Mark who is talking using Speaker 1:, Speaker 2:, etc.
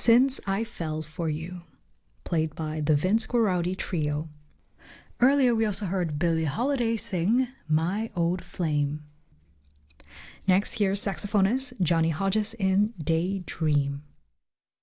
Speaker 1: Since I Fell for You, played by the Vince Guaraldi Trio. Earlier, we also heard Billie Holiday sing My Old Flame. Next, here's saxophonist Johnny Hodges in Daydream.